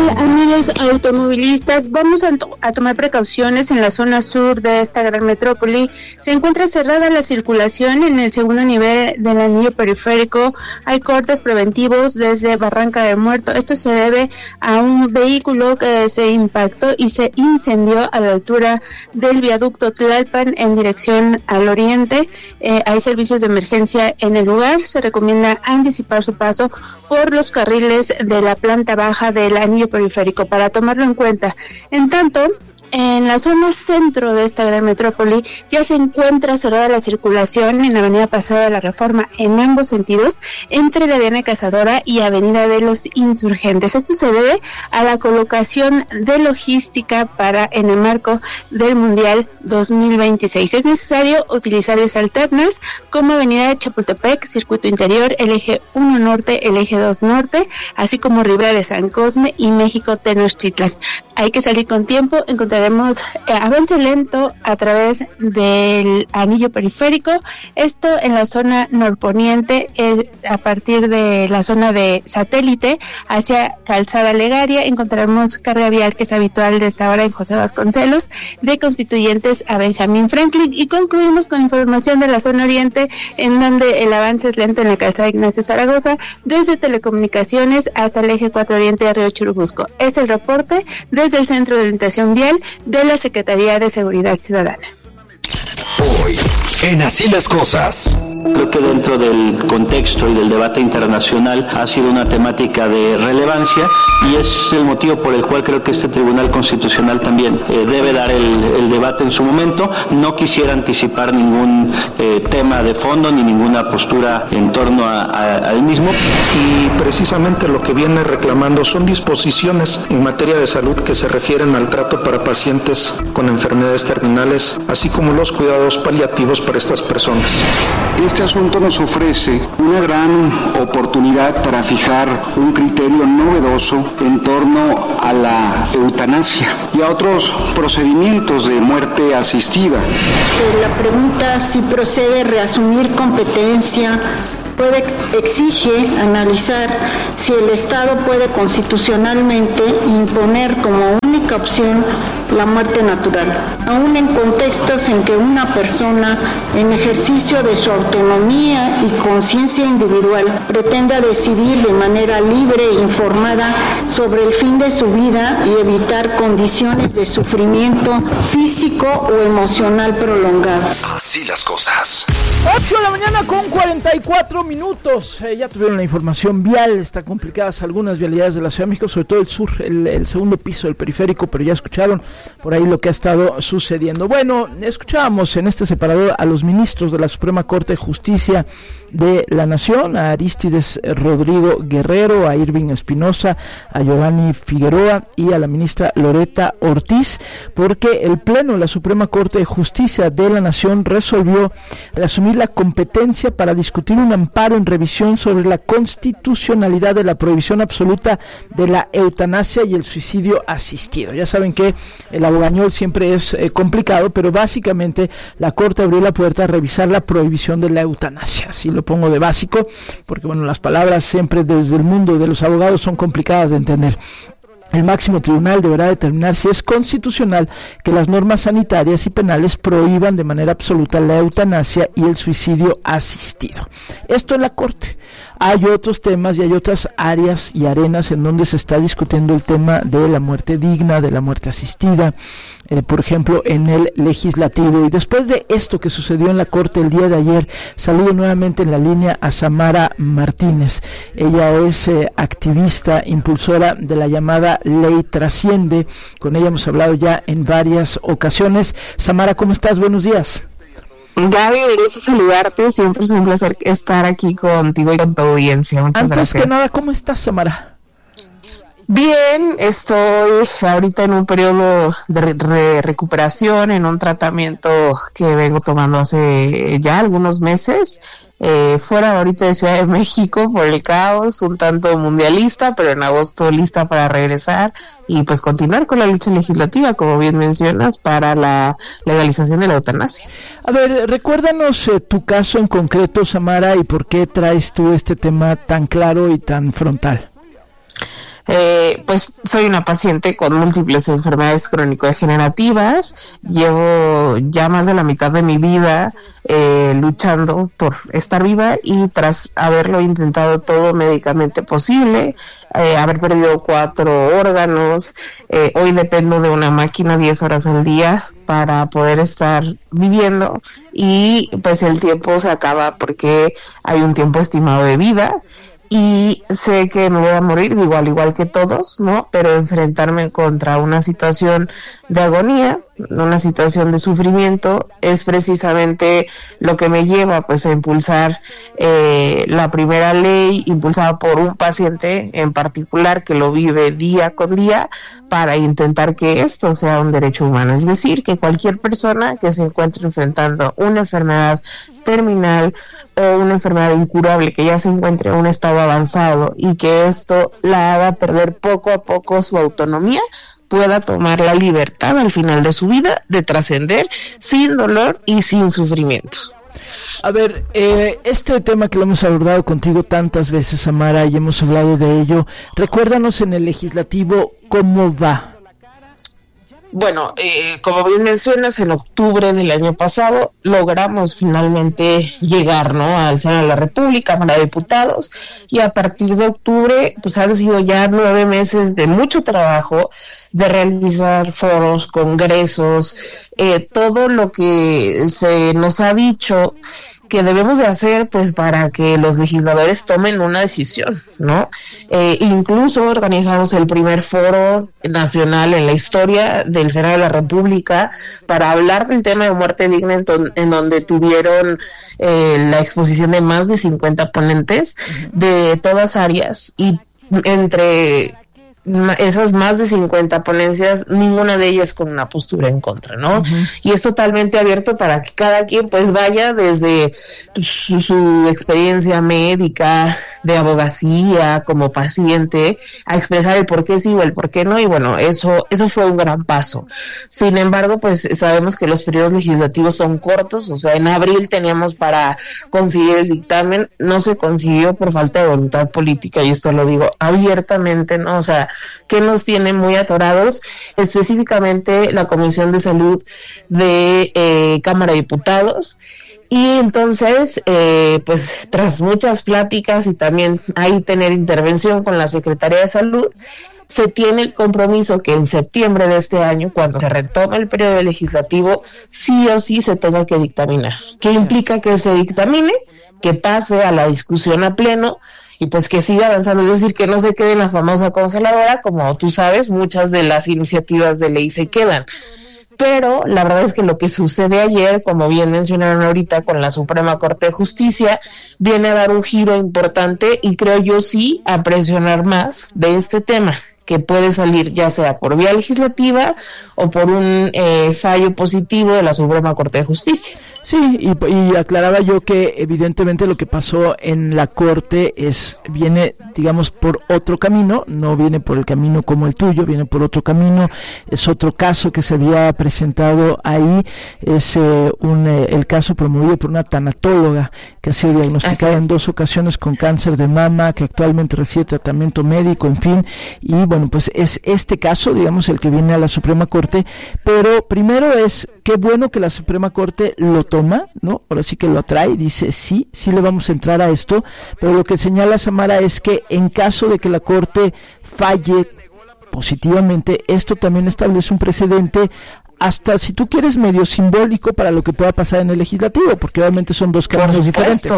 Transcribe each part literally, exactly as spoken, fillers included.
tal, amigos automovilistas? Vamos a, to- a tomar precauciones en la zona sur de esta gran metrópoli. Se encuentra cerrada la circulación en el segundo nivel del anillo periférico. Hay cortes preventivos desde Barranca del Muerto. Esto se debe a un vehículo que se impactó y se incendió a la altura del viaducto Tlalpan en dirección al oriente. Eh, hay servicios de emergencia en el lugar. Se recomienda anticipar su paso por los carriles de la planta baja del anillo periférico para tomarlo en cuenta. En tanto, en la zona centro de esta gran metrópoli ya se encuentra cerrada la circulación en la avenida Paseo de la Reforma en ambos sentidos, entre la Diana Cazadora y avenida de los Insurgentes. Esto se debe a la colocación de logística para en el marco del Mundial dos mil veintiséis. Es necesario utilizar vías alternas como avenida Chapultepec, Circuito Interior, el eje uno Norte, el eje dos Norte, así como Ribera de San Cosme y México Tenochtitlan. Hay que salir con tiempo. Encontraremos eh, avance lento a través del anillo periférico, esto en la zona norponiente, eh, a partir de la zona de Satélite hacia Calzada Legaria. Encontraremos carga vial que es habitual de esta hora en José Vasconcelos, de Constituyentes a Benjamín Franklin, y concluimos con información de la zona oriente, en donde el avance es lento en la calzada Ignacio Zaragoza, desde Telecomunicaciones hasta el eje cuatro Oriente de Río Churubusco. Es el reporte desde el Centro de Orientación Vial de la Secretaría de Seguridad Ciudadana. Hoy, en Así las Cosas. Creo que dentro del contexto y del debate internacional ha sido una temática de relevancia y es el motivo por el cual creo que este Tribunal Constitucional también eh, debe dar el, el debate en su momento. No quisiera anticipar ningún eh, tema de fondo ni ninguna postura en torno a, a, al mismo. Y precisamente lo que viene reclamando son disposiciones en materia de salud que se refieren al trato para pacientes con enfermedades terminales, así como los cuidados paliativos para estas personas. Este asunto nos ofrece una gran oportunidad para fijar un criterio novedoso en torno a la eutanasia y a otros procedimientos de muerte asistida. La pregunta si procede reasumir competencia puede exige analizar si el Estado puede constitucionalmente imponer como única opción la muerte natural, aún en contextos en que una persona, en ejercicio de su autonomía y conciencia individual, pretenda decidir de manera libre e informada sobre el fin de su vida y evitar condiciones de sufrimiento físico o emocional prolongado. Así las cosas. ocho de la mañana con cuarenta y cuatro minutos. Eh, ya tuvieron la información vial. Está complicadas algunas vialidades de la Ciudad de México, sobre todo el sur, el, el segundo piso del periférico, pero ya escucharon por ahí lo que ha estado sucediendo. Bueno, escuchábamos en este separador a los ministros de la Suprema Corte de Justicia de la Nación, a Arístides Rodrigo Guerrero, a Irving Espinosa, a Giovanni Figueroa y a la ministra Loreta Ortiz, porque el Pleno de la Suprema Corte de Justicia de la Nación resolvió asumir la competencia para discutir un amparo en revisión sobre la constitucionalidad de la prohibición absoluta de la eutanasia y el suicidio asistido. Ya saben que el abogañol siempre es eh, complicado, pero básicamente la Corte abrió la puerta a revisar la prohibición de la eutanasia. Así lo pongo de básico, porque bueno, las palabras siempre desde el mundo de los abogados son complicadas de entender. El máximo tribunal deberá determinar si es constitucional que las normas sanitarias y penales prohíban de manera absoluta la eutanasia y el suicidio asistido. Esto en la Corte. Hay otros temas y hay otras áreas y arenas en donde se está discutiendo el tema de la muerte digna, de la muerte asistida, eh, por ejemplo, en el legislativo. Y después de esto que sucedió en la Corte el día de ayer, saludo nuevamente en la línea a Samara Martínez. Ella es eh, activista, impulsora de la llamada Ley Trasciende. Con ella hemos hablado ya en varias ocasiones. Samara, ¿cómo estás? Buenos días. Gaby, un gusto saludarte, siempre es un placer estar aquí contigo y con tu audiencia. Muchas Antes gracias. que nada, ¿cómo estás, Samara? Bien, estoy ahorita en un periodo de re- re- recuperación, en un tratamiento que vengo tomando hace ya algunos meses, eh, fuera ahorita de Ciudad de México por el caos, un tanto mundialista, pero en agosto lista para regresar y pues continuar con la lucha legislativa, como bien mencionas, para la legalización de la eutanasia. A ver, recuérdanos eh, tu caso en concreto, Samara, y por qué traes tú este tema tan claro y tan frontal. Eh, pues soy una paciente con múltiples enfermedades crónico-degenerativas, llevo ya más de la mitad de mi vida eh, luchando por estar viva y tras haberlo intentado todo médicamente posible, eh, haber perdido cuatro órganos, eh, hoy dependo de una máquina diez horas al día para poder estar viviendo y pues el tiempo se acaba porque hay un tiempo estimado de vida. Y sé que me voy a morir, digo, al igual que todos, ¿no? Pero enfrentarme contra una situación de agonía, una situación de sufrimiento, es precisamente lo que me lleva, pues, a impulsar eh, la primera ley impulsada por un paciente en particular que lo vive día con día para intentar que esto sea un derecho humano. Es decir, que cualquier persona que se encuentre enfrentando una enfermedad terminal o una enfermedad incurable, que ya se encuentre en un estado avanzado y que esto la haga perder poco a poco su autonomía, pueda tomar la libertad al final de su vida de trascender sin dolor y sin sufrimiento. A ver, eh, este tema que lo hemos abordado contigo tantas veces, Amara, y hemos hablado de ello, recuérdanos en el legislativo cómo va. Bueno, eh, como bien mencionas, en octubre del año pasado logramos finalmente llegar, ¿no?, al Senado de la República, Cámara de Diputados, y a partir de octubre, pues han sido ya nueve meses de mucho trabajo, de realizar foros, congresos, eh, todo lo que se nos ha dicho que debemos de hacer, pues, para que los legisladores tomen una decisión, ¿no? Eh, incluso organizamos el primer foro nacional en la historia del Senado de la República para hablar del tema de muerte digna, en, ton, en donde tuvieron eh, la exposición de más de cincuenta ponentes de todas áreas, y entre esas más de cincuenta ponencias, ninguna de ellas con una postura en contra, ¿no? Uh-huh. Y es totalmente abierto para que cada quien pues vaya desde su, su experiencia médica, de abogacía, como paciente, a expresar el por qué sí o el por qué no, y bueno, eso, eso fue un gran paso. Sin embargo, pues sabemos que los periodos legislativos son cortos, o sea, en abril teníamos para conseguir el dictamen, no se consiguió por falta de voluntad política, y esto lo digo abiertamente, ¿no? O sea, que nos tiene muy atorados, específicamente la Comisión de Salud de eh, Cámara de Diputados. Y entonces, eh, pues tras muchas pláticas y también ahí tener intervención con la Secretaría de Salud, se tiene el compromiso que en septiembre de este año, cuando se retome el periodo legislativo, sí o sí se tenga que dictaminar. ¿Qué implica que se dictamine? Que pase a la discusión a pleno y pues que siga avanzando, es decir, que no se quede en la famosa congeladora, como tú sabes, muchas de las iniciativas de ley se quedan. Pero la verdad es que lo que sucede ayer, como bien mencionaron ahorita con la Suprema Corte de Justicia, viene a dar un giro importante y creo yo sí a presionar más de este tema, que puede salir ya sea por vía legislativa o por un eh, fallo positivo de la Suprema Corte de Justicia. Sí, y, y aclaraba yo que evidentemente lo que pasó en la Corte es viene, digamos, por otro camino, no viene por el camino como el tuyo, viene por otro camino, es otro caso que se había presentado ahí, es eh, un eh, el caso promovido por una tanatóloga que ha sido diagnosticada en dos ocasiones con cáncer de mama, que actualmente recibe tratamiento médico, en fin, y bueno, pues es este caso, digamos, el que viene a la Suprema Corte, pero primero es qué bueno que la Suprema Corte lo toma, ¿no? Ahora sí que lo atrae, dice sí, sí le vamos a entrar a esto, pero lo que señala Samara es que en caso de que la Corte falle positivamente, esto también establece un precedente, hasta si tú quieres medio simbólico para lo que pueda pasar en el legislativo, porque obviamente son dos caminos diferentes.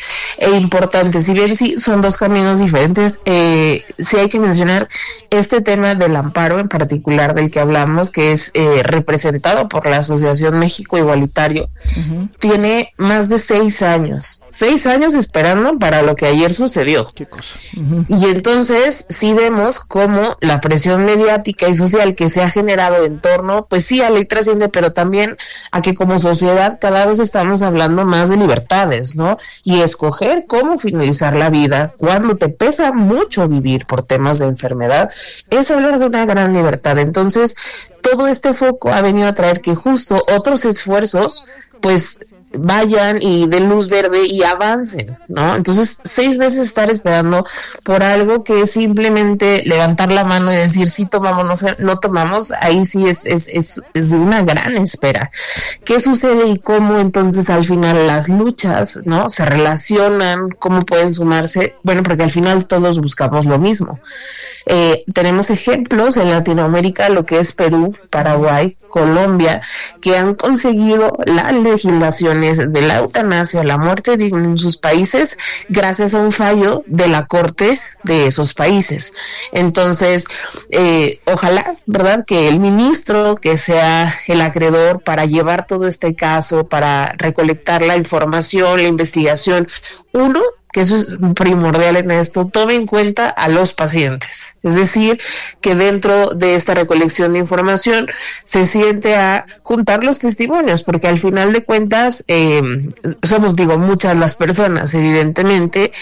E importante, si bien sí son dos caminos diferentes, eh, sí hay que mencionar este tema del amparo en particular del que hablamos, que es eh, representado por la Asociación México Igualitario, uh-huh. Tiene más de seis años, seis años esperando para lo que ayer sucedió. ¿Qué cosa? Uh-huh. Y entonces sí vemos cómo la presión mediática y social que se ha generado en torno, pues sí, a ley trasciende, pero también a que como sociedad cada vez estamos hablando más de libertades, ¿no? Y escoger cómo finalizar la vida cuando te pesa mucho vivir por temas de enfermedad es hablar de una gran libertad. Entonces todo este foco ha venido a traer que justo otros esfuerzos pues vayan y den luz verde y avancen, ¿no? Entonces, seis meses estar esperando por algo que es simplemente levantar la mano y decir sí tomamos, no, no tomamos, ahí sí es, es, es, es de una gran espera. ¿Qué sucede y cómo entonces al final las luchas, ¿no? Se relacionan, cómo pueden sumarse? Bueno, porque al final todos buscamos lo mismo. Eh, tenemos ejemplos en Latinoamérica, lo que es Perú, Paraguay, Colombia, que han conseguido las legislaciones de la eutanasia, la muerte digna en sus países, gracias a un fallo de la Corte de esos países. Entonces, eh, ojalá, ¿verdad?, que el ministro, que sea el acreedor para llevar todo este caso, para recolectar la información, la investigación, uno, que eso es primordial en esto, tome en cuenta a los pacientes. Es decir, que dentro de esta recolección de información se siente a juntar los testimonios, porque al final de cuentas eh, somos, digo, muchas las personas, evidentemente,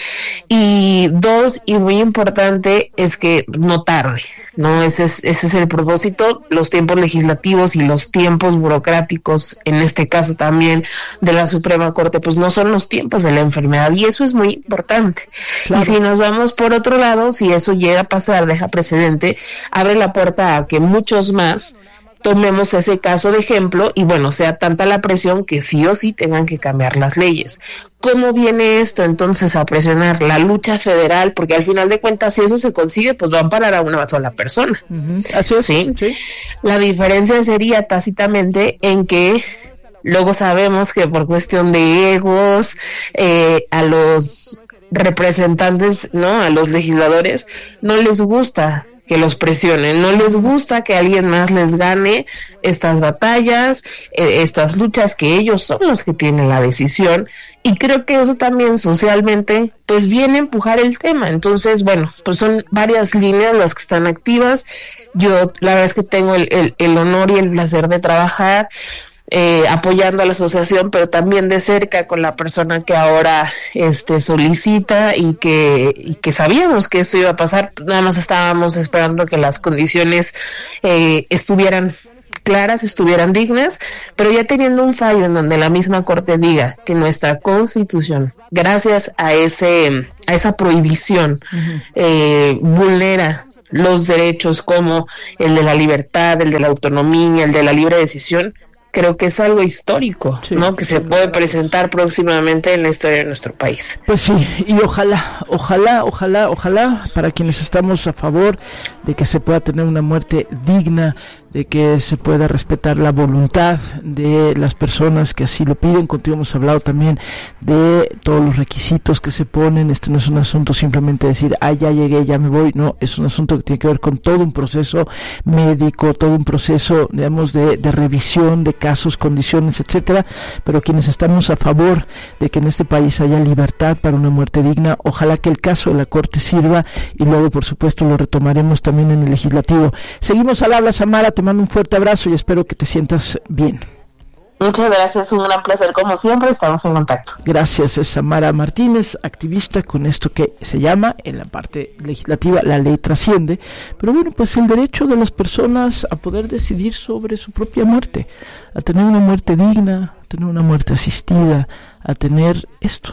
y dos, y muy importante, es que no tarde, ¿no? Ese es, ese es el propósito, los tiempos legislativos y los tiempos burocráticos, en este caso también de la Suprema Corte, pues no son los tiempos de la enfermedad, y eso es muy importante. Claro. Y si nos vamos por otro lado, si eso llega a pasar, deja precedente, abre la puerta a que muchos más tomemos ese caso de ejemplo y bueno, sea tanta la presión que sí o sí tengan que cambiar las leyes. ¿Cómo viene esto entonces a presionar? La lucha federal, porque al final de cuentas si eso se consigue, pues va a amparar a una sola persona. Uh-huh. Así es. ¿Sí? Sí. La diferencia sería tácitamente en que luego sabemos que por cuestión de egos, eh, a los representantes, ¿no?, a los legisladores, no les gusta que los presionen, no les gusta que alguien más les gane estas batallas, eh, estas luchas, que ellos son los que tienen la decisión, y creo que eso también socialmente pues viene a empujar el tema. Entonces, bueno, pues son varias líneas las que están activas. Yo la verdad es que tengo el, el, el honor y el placer de trabajar Eh, apoyando a la asociación, pero también de cerca con la persona que ahora este solicita y que y que sabíamos que esto iba a pasar, nada más estábamos esperando que las condiciones eh, estuvieran claras, estuvieran dignas, pero ya teniendo un fallo en donde la misma Corte diga que nuestra Constitución, gracias a ese a esa prohibición, uh-huh. eh, vulnera los derechos como el de la libertad, el de la autonomía, el de la libre decisión, creo que es algo histórico, sí, ¿no?, que se puede presentar próximamente en la historia de nuestro país. Pues sí, y ojalá, ojalá, ojalá, ojalá, para quienes estamos a favor de que se pueda tener una muerte digna, de que se pueda respetar la voluntad de las personas que así lo piden. Contigo hemos hablado también de todos los requisitos que se ponen. Este no es un asunto simplemente decir, ah, ya llegué, ya me voy. No, es un asunto que tiene que ver con todo un proceso médico, todo un proceso, digamos, de, de revisión de casos, condiciones, etcétera. Pero quienes estamos a favor de que en este país haya libertad para una muerte digna, ojalá que el caso de la Corte sirva, y luego, por supuesto, lo retomaremos también en el legislativo. Seguimos al habla, Samara. Te mando un fuerte abrazo y espero que te sientas bien. Muchas gracias, un gran placer como siempre, estamos en contacto. Gracias, es Samara Martínez, activista con esto que se llama en la parte legislativa La Ley Trasciende, pero bueno, pues el derecho de las personas a poder decidir sobre su propia muerte, a tener una muerte digna, a tener una muerte asistida, a tener esto,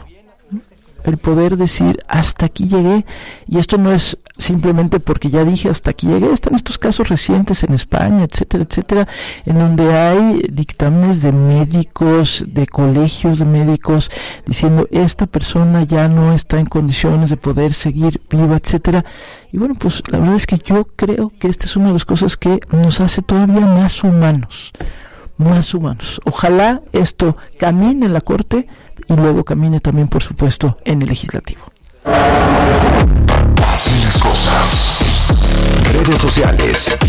el poder decir hasta aquí llegué. Y esto no es simplemente porque ya dije hasta aquí llegué. Están estos casos recientes en España, etcétera, etcétera, en donde hay dictámenes de médicos, de colegios de médicos, diciendo esta persona ya no está en condiciones de poder seguir viva, etcétera. Y bueno, pues la verdad es que yo creo que esta es una de las cosas que nos hace todavía más humanos, más humanos. Ojalá esto camine en la Corte y luego camine también, por supuesto, en el legislativo. Así las cosas. Redes sociales.